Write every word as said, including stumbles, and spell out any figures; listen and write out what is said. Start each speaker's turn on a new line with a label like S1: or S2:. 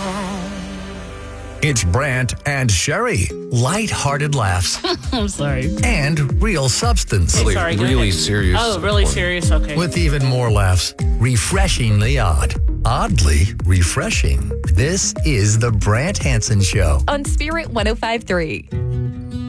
S1: It's Brant and Sherry. Light-hearted laughs
S2: I'm sorry.
S1: and real substance.
S2: Hey, sorry, go
S3: really
S2: ahead.
S3: serious.
S2: Oh, really
S3: one.
S2: serious? Okay.
S1: With even more laughs. Refreshingly odd. Oddly refreshing. This is the Brant Hansen Show.
S4: On Spirit one oh five point three.